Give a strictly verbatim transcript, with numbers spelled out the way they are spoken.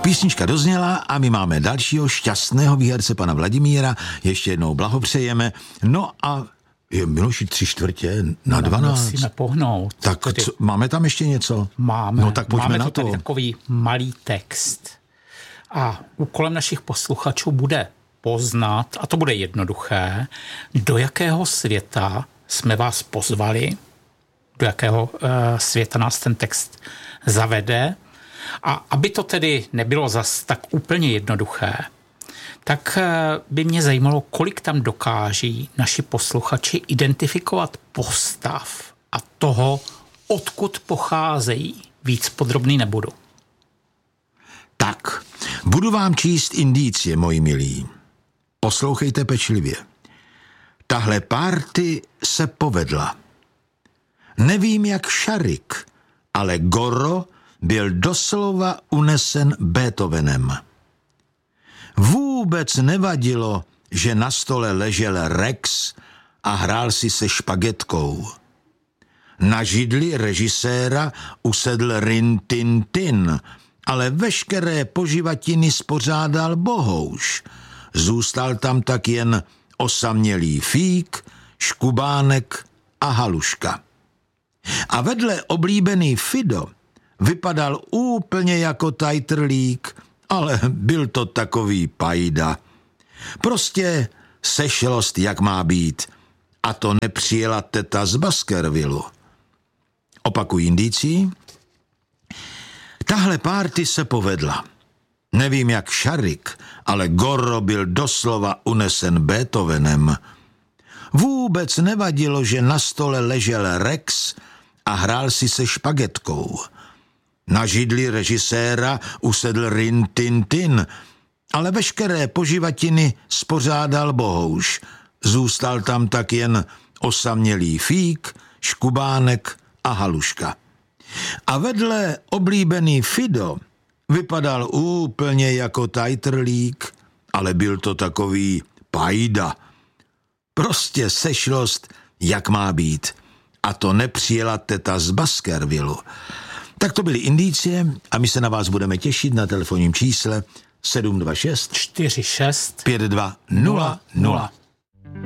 Písnička dozněla a my máme dalšího šťastného výherce, pana Vladimíra. Ještě jednou blahopřejeme. No a je, Miloši, tři čtvrtě na dvanáct. Musíme pohnout. Tak tedy... co, máme tam ještě něco? Máme. No tak pojďme máme na to. Máme takový malý text. A úkolem našich posluchačů bude poznat, a to bude jednoduché, do jakého světa jsme vás pozvali, do jakého uh, světa nás ten text zavede. A aby to tedy nebylo zas tak úplně jednoduché, tak by mě zajímalo, kolik tam dokáží naši posluchači identifikovat postav a toho, odkud pocházejí. Víc podrobný nebudu. Tak, budu vám číst indicie, moji milí. Poslouchejte pečlivě. Tahle party se povedla. Nevím, jak Šarik, ale Goro byl doslova unesen Beethovenem. Vůbec nevadilo, že na stole ležel Rex a hrál si se špagetkou. Na židli režiséra usedl Rin Tin Tin, ale veškeré poživatiny spořádal Bohouš. Zůstal tam tak jen osamělý Fík, Škubánek a Haluška. A vedle oblíbený Fido vypadal úplně jako tajtrlík, ale byl to takový pajda. Prostě sešlost, jak má být. A to nepřijela teta z Baskervillu. Opakuji indicí. Tahle party se povedla. Nevím, jak Šarik, ale Goro byl doslova unesen Beethovenem. Vůbec nevadilo, že na stole ležel Rex a hrál si se špagetkou. Na židli režiséra usedl Rin Tin Tin, ale veškeré poživatiny spořádal Bohouš. Zůstal tam tak jen osamělý Fík, Škubánek a Haluška. A vedle oblíbený Fido vypadal úplně jako tajtrlík, ale byl to takový pajda. Prostě sešlost, jak má být. A to nepřijela teta z Baskervillu. Tak to byly indicie a my se na vás budeme těšit na telefonním čísle sedm dva šest čtyři šest pět dva nula nula.